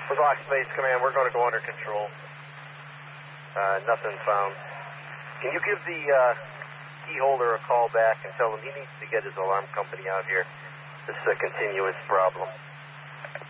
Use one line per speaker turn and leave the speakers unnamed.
Glock Space Command, we're going to go under control. Nothing found. Can you give the key holder a call back and tell him he needs to get his alarm company out here? This is a continuous problem.